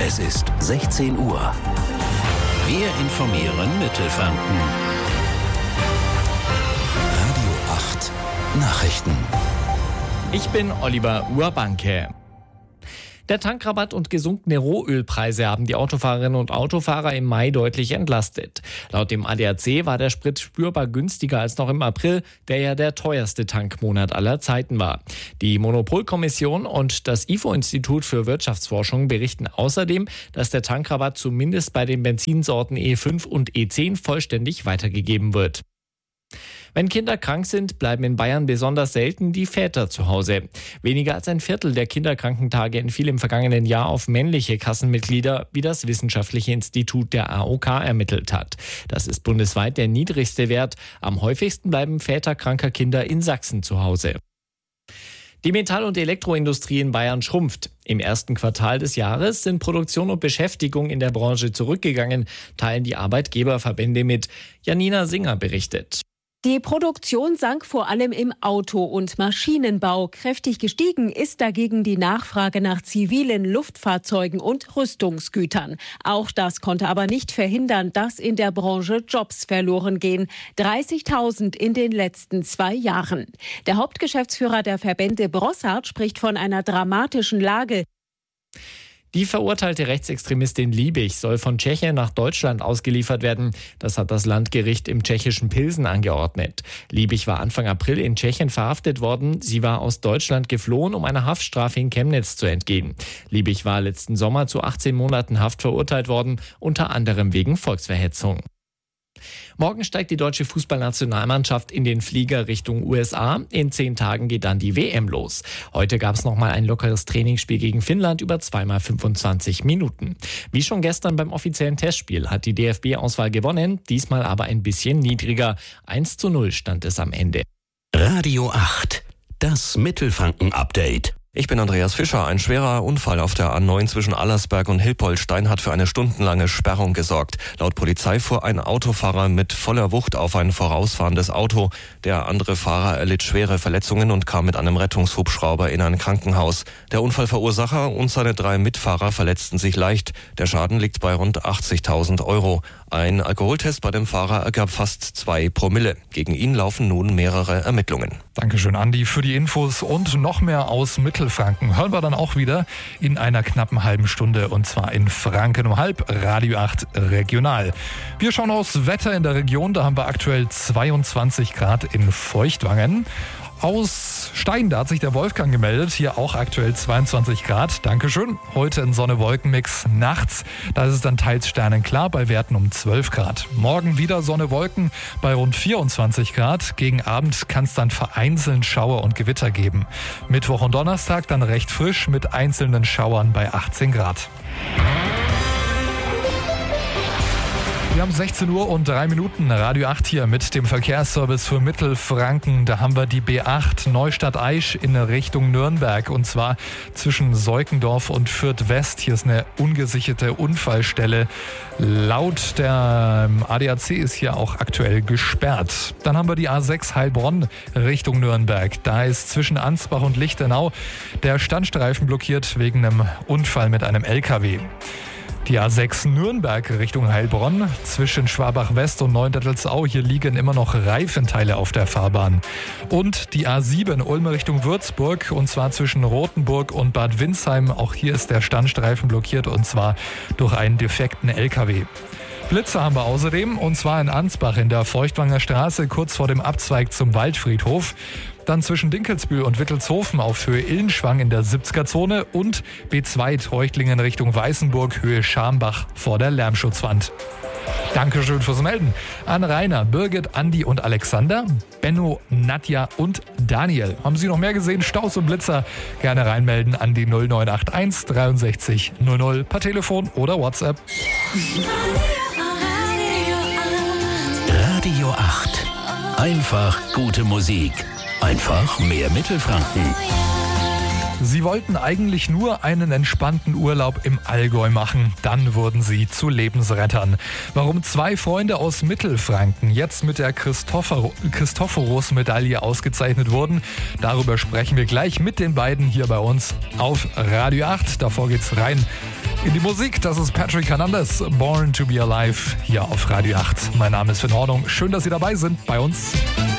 Es ist 16 Uhr. Wir informieren Mittelfranken. Radio 8 Nachrichten. Ich bin Oliver Urbanke. Der Tankrabatt und gesunkene Rohölpreise haben die Autofahrerinnen und Autofahrer im Mai deutlich entlastet. Laut dem ADAC war der Sprit spürbar günstiger als noch im April, der ja der teuerste Tankmonat aller Zeiten war. Die Monopolkommission und das IFO-Institut für Wirtschaftsforschung berichten außerdem, dass der Tankrabatt zumindest bei den Benzinsorten E5 und E10 vollständig weitergegeben wird. Wenn Kinder krank sind, bleiben in Bayern besonders selten die Väter zu Hause. Weniger als ein Viertel der Kinderkrankentage entfiel im vergangenen Jahr auf männliche Kassenmitglieder, wie das Wissenschaftliche Institut der AOK ermittelt hat. Das ist bundesweit der niedrigste Wert. Am häufigsten bleiben Väter kranker Kinder in Sachsen zu Hause. Die Metall- und Elektroindustrie in Bayern schrumpft. Im ersten Quartal des Jahres sind Produktion und Beschäftigung in der Branche zurückgegangen, teilen die Arbeitgeberverbände mit. Janina Singer berichtet. Die Produktion sank vor allem im Auto- und Maschinenbau. Kräftig gestiegen ist dagegen die Nachfrage nach zivilen Luftfahrzeugen und Rüstungsgütern. Auch das konnte aber nicht verhindern, dass in der Branche Jobs verloren gehen. 30.000 in den letzten 2 Jahren. Der Hauptgeschäftsführer der Verbände Brossard spricht von einer dramatischen Lage. Die verurteilte Rechtsextremistin Liebig soll von Tschechien nach Deutschland ausgeliefert werden. Das hat das Landgericht im tschechischen Pilsen angeordnet. Liebig war Anfang April in Tschechien verhaftet worden. Sie war aus Deutschland geflohen, um einer Haftstrafe in Chemnitz zu entgehen. Liebig war letzten Sommer zu 18 Monaten Haft verurteilt worden, unter anderem wegen Volksverhetzung. Morgen steigt die deutsche Fußballnationalmannschaft in den Flieger Richtung USA. In 10 Tagen geht dann die WM los. Heute gab es nochmal ein lockeres Trainingsspiel gegen Finnland über 2x25 Minuten. Wie schon gestern beim offiziellen Testspiel hat die DFB-Auswahl gewonnen, diesmal aber ein bisschen niedriger. 1:0 stand es am Ende. Radio 8, das Mittelfranken-Update. Ich bin Andreas Fischer. Ein schwerer Unfall auf der A9 zwischen Allersberg und Hilpoltstein hat für eine stundenlange Sperrung gesorgt. Laut Polizei fuhr ein Autofahrer mit voller Wucht auf ein vorausfahrendes Auto. Der andere Fahrer erlitt schwere Verletzungen und kam mit einem Rettungshubschrauber in ein Krankenhaus. Der Unfallverursacher und seine 3 Mitfahrer verletzten sich leicht. Der Schaden liegt bei rund 80.000 €. Ein Alkoholtest bei dem Fahrer ergab fast 2 Promille. Gegen ihn laufen nun mehrere Ermittlungen. Dankeschön, Andi, für die Infos und noch mehr aus Mittelfranken. Hören wir dann auch wieder in einer knappen halben Stunde, und zwar in Franken um halb, Radio 8 regional. Wir schauen aufs Wetter in der Region. Da haben wir aktuell 22 Grad in Feuchtwangen. Aus Stein, da hat sich der Wolfgang gemeldet. Hier auch aktuell 22 Grad. Dankeschön. Heute ein Sonne-Wolken-Mix nachts. Da ist es dann teils sternenklar bei Werten um 12 Grad. Morgen wieder Sonne-Wolken bei rund 24 Grad. Gegen Abend kann es dann vereinzelt Schauer und Gewitter geben. Mittwoch und Donnerstag dann recht frisch mit einzelnen Schauern bei 18 Grad. Wir haben 16 Uhr und 3 Minuten. Radio 8 hier mit dem Verkehrsservice für Mittelfranken. Da haben wir die B8 Neustadt-Aisch in Richtung Nürnberg, und zwar zwischen Seukendorf und Fürth West. Hier ist eine ungesicherte Unfallstelle. Laut der ADAC ist hier auch aktuell gesperrt. Dann haben wir die A6 Heilbronn Richtung Nürnberg. Da ist zwischen Ansbach und Lichtenau der Standstreifen blockiert wegen einem Unfall mit einem LKW. Die A6 Nürnberg Richtung Heilbronn zwischen Schwabach-West und Neuendettelsau. Hier liegen immer noch Reifenteile auf der Fahrbahn. Und die A7 Ulm Richtung Würzburg, und zwar zwischen Rothenburg und Bad Windsheim. Auch hier ist der Standstreifen blockiert, und zwar durch einen defekten LKW. Blitzer haben wir außerdem, und zwar in Ansbach in der Feuchtwanger Straße kurz vor dem Abzweig zum Waldfriedhof. Dann zwischen Dinkelsbühl und Wittelshofen auf Höhe Illenschwang in der 70er-Zone und B2 Treuchtlingen Richtung Weißenburg, Höhe Schambach vor der Lärmschutzwand. Dankeschön fürs Melden an Rainer, Birgit, Andi und Alexander, Benno, Nadja und Daniel. Haben Sie noch mehr gesehen? Staus und Blitzer? Gerne reinmelden an die 0981 63 00 per Telefon oder WhatsApp. Radio 8. Einfach gute Musik. Einfach mehr Mittelfranken. Sie wollten eigentlich nur einen entspannten Urlaub im Allgäu machen. Dann wurden sie zu Lebensrettern. Warum 2 Freunde aus Mittelfranken jetzt mit der Christophorus-Medaille ausgezeichnet wurden, darüber sprechen wir gleich mit den beiden hier bei uns auf Radio 8. Davor geht's rein In die Musik, das ist Patrick Hernandez, Born to be Alive, hier auf Radio 8. Mein Name ist Finn Hornung. Schön, dass Sie dabei sind bei uns.